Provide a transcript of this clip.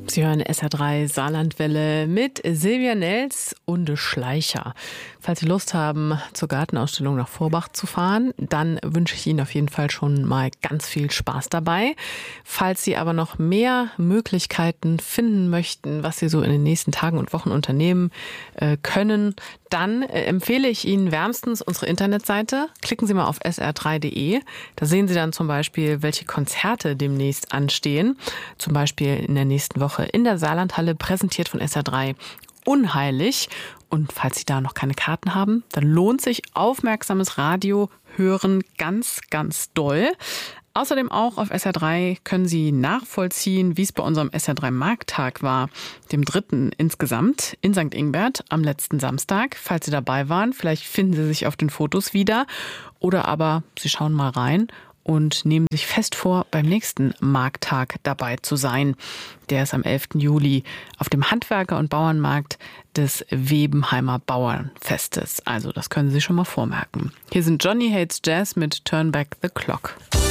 Sie hören SR3 Saarlandwelle mit Silvia Nels und Schleicher. Falls Sie Lust haben, zur Gartenausstellung nach Vorbach zu fahren, dann wünsche ich Ihnen auf jeden Fall schon mal ganz viel Spaß dabei. Falls Sie aber noch mehr Möglichkeiten finden möchten, was Sie so in den nächsten Tagen und Wochen unternehmen können, dann empfehle ich Ihnen wärmstens unsere Internetseite. Klicken Sie mal auf sr3.de. Da sehen Sie dann zum Beispiel, welche Konzerte demnächst anstehen. Zum Beispiel in der nächsten Woche in der Saarlandhalle, präsentiert von SR3 Unheilig. Und falls Sie da noch keine Karten haben, dann lohnt sich aufmerksames Radio hören ganz, ganz doll. Außerdem auch auf SR3 können Sie nachvollziehen, wie es bei unserem SR3 Markttag war, dem 3. insgesamt in St. Ingbert am letzten Samstag. Falls Sie dabei waren, vielleicht finden Sie sich auf den Fotos wieder oder aber Sie schauen mal rein und nehmen sich fest vor, beim nächsten Markttag dabei zu sein. Der ist am 11. Juli auf dem Handwerker- und Bauernmarkt des Webenheimer Bauernfestes. Also das können Sie sich schon mal vormerken. Hier sind Johnny Hates Jazz mit Turn Back the Clock.